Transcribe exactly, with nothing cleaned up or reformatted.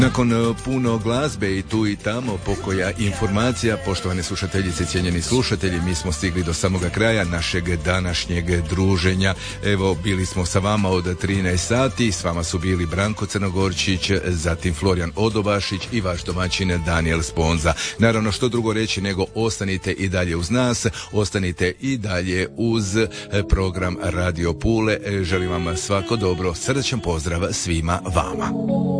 Nakon puno glazbe i tu i tamo pokoja informacija, poštovane slušateljice i cijenjeni slušatelji, mi smo stigli do samoga kraja našeg današnjeg druženja. Evo, bili smo sa vama od trinaest sati, s vama su bili Branko Crnogorčić, zatim Florijan Odobašić i vaš domaćin Daniel Sponza. Naravno, što drugo reći nego ostanite i dalje uz nas, ostanite i dalje uz program Radio Pule. Želim vam svako dobro, srdačan pozdrav svima vama.